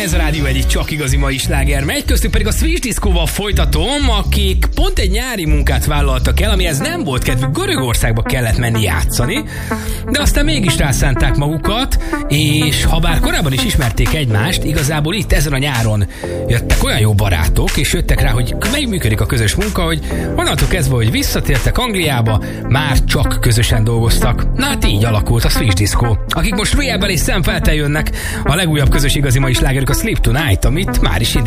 Ez a Rádió egyik csak igazi mai sláger megy, köztük pedig a Switch Disco-val folytatom, akik pont egy nyári munkát vállaltak el, amihez nem volt kedvük, Görögországba kellett menni játszani, de aztán mégis rászánták magukat, és ha bár korábban is ismerték egymást, igazából itt ezen a nyáron jöttek olyan jó barátok, és jöttek rá, hogy működik a közös munka, hogy onnantól kezdve, hogy visszatértek Angliába, már csak közösen dolgoztak. Na hát így alakult a Switch Disco, akik most Real és Sam Felten jönnek. A legújabb közös igazi mai slágerük a Sleep Tonight, amit már is